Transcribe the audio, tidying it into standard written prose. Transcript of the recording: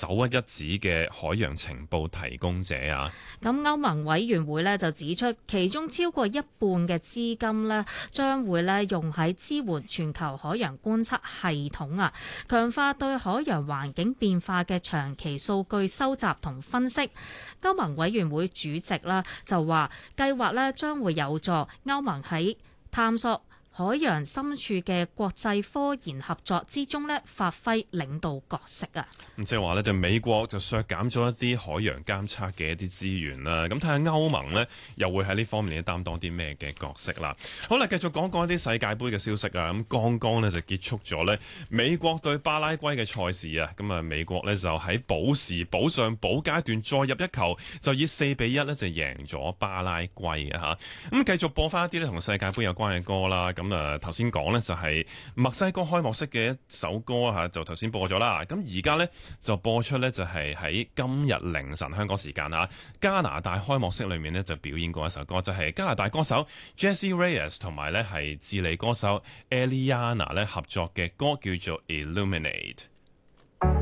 首屈一指嘅海洋情報提供者啊。 咁歐盟委員會呢就指出，其中超過一半嘅資金呢將會呢用喺支援全球海洋觀測系統啊，強化對海洋環境變化嘅長期數據收集同分析。歐盟委員會主席啦就話，計劃呢將會有助歐盟喺探索海洋深處嘅國際科研合作之中呢發揮領導角色啊！ 咁即係話呢，就美國就削減咗一啲海洋監測嘅一啲資源啦。咁睇下歐盟呢，又會喺呢方面擔當啲咩嘅角色啦？好啦，繼續講講一啲世界盃嘅消息啊！咁剛剛呢，就結束咗呢美國對巴拉圭嘅賽事啊！咁啊，美國呢，就喺補時補上補階段再入一球，就以4-1呢，就贏咗巴拉圭啊！嚇咁繼續播翻一啲呢同世界盃有關嘅歌啦。咁啊，頭先講呢就係墨西哥開幕式嘅一首歌啊，就頭先播咗啦。咁而家呢，就播出呢，就係喺今日凌晨香港時間啊，加拿大開幕式裏面呢，就表演過一首歌，就係加拿大歌手 Jessie Reyez 同埋呢係智利歌手 Eliana 呢合作嘅歌，叫做 Illuminate。